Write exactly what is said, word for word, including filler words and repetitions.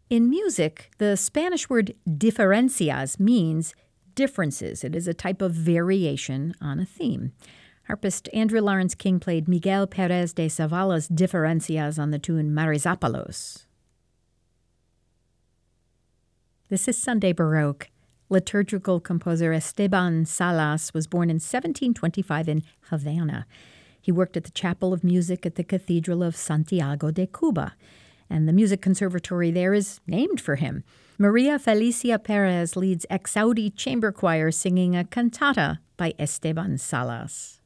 In music, the Spanish word diferencias means differences. It is a type of variation on a theme. Harpist Andrew Lawrence King played Miguel Perez de Zavala's diferencias on the tune Marizápalos. This is Sunday Baroque. Liturgical composer Esteban Salas was born in seventeen twenty-five in Havana. He worked at the Chapel of Music at the Cathedral of Santiago de Cuba, and the music conservatory there is named for him. Maria Felicia Perez leads Exaudi Chamber Choir singing a cantata by Esteban Salas.